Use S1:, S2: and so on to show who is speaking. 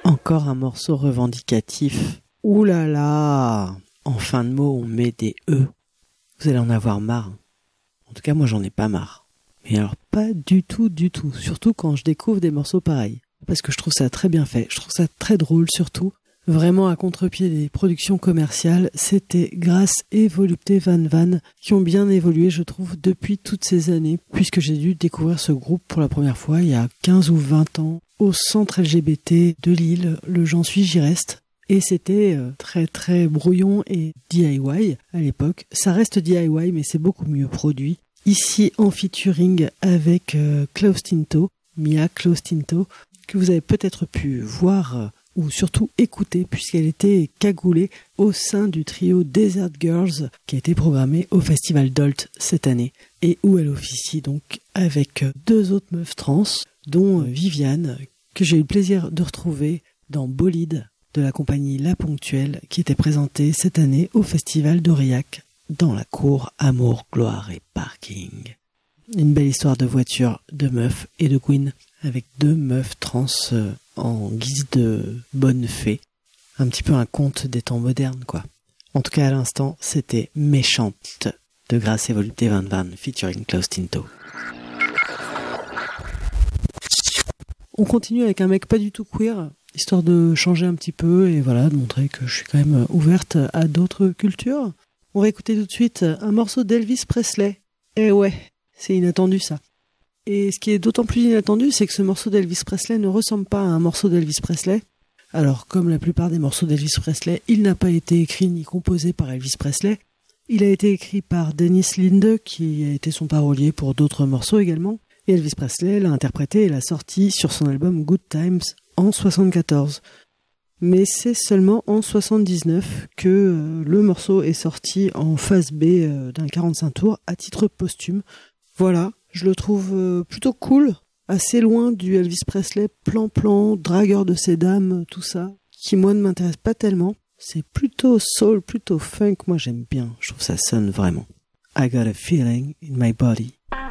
S1: Encore un morceau revendicatif. Ouh là là! En fin de mot, on met des E. Vous allez en avoir marre. En tout cas, moi, j'en ai pas marre. Mais alors, pas du tout, du tout. Surtout quand je découvre des morceaux pareils. Parce que je trouve ça très bien fait. Je trouve ça très drôle, surtout. Vraiment à contre-pied des productions commerciales. C'était Grace et Volupté Van Van qui ont bien évolué, je trouve, depuis toutes ces années. Puisque j'ai dû découvrir ce groupe pour la première fois il y a 15 ou 20 ans. Au centre LGBT de Lille, le J'en suis, j'y reste. Et c'était très très brouillon et DIY à l'époque. Ça reste DIY, mais c'est beaucoup mieux produit. Ici en featuring avec Klaus Tinto, Mia Klaus Tinto, que vous avez peut-être pu voir ou surtout écouter puisqu'elle était cagoulée au sein du trio Desert Girls qui a été programmé au Festival Dolt cette année et où elle officie donc avec 2 autres meufs trans, dont Viviane, que j'ai eu le plaisir de retrouver dans Bolide de la compagnie La Ponctuelle qui était présentée cette année au Festival d'Aurillac dans la cour Amour, Gloire et Parking. Une belle histoire de voiture, de meufs et de queen avec 2 meufs trans en guise de bonne fée. Un petit peu un conte des temps modernes, quoi. En tout cas, à l'instant, c'était Méchante de Grace et Volupté Van Van featuring Klaus Tinto. On continue avec un mec pas du tout queer, histoire de changer un petit peu et voilà, de montrer que je suis quand même ouverte à d'autres cultures. On va écouter tout de suite un morceau d'Elvis Presley. Eh ouais, c'est inattendu ça. Et ce qui est d'autant plus inattendu, c'est que ce morceau d'Elvis Presley ne ressemble pas à un morceau d'Elvis Presley. Alors, comme la plupart des morceaux d'Elvis Presley, il n'a pas été écrit ni composé par Elvis Presley. Il a été écrit par Dennis Linde, qui a été son parolier pour d'autres morceaux également. Et Elvis Presley l'a interprété et l'a sorti sur son album Good Times en 1974. Mais c'est seulement en 1979 que le morceau est sorti en phase B d'un 45 tours à titre posthume. Voilà, je le trouve plutôt cool, assez loin du Elvis Presley plan-plan, dragueur de ses dames, tout ça, qui moi ne m'intéresse pas tellement. C'est plutôt soul, plutôt funk, moi j'aime bien, je trouve ça sonne vraiment. I got a feeling in my body.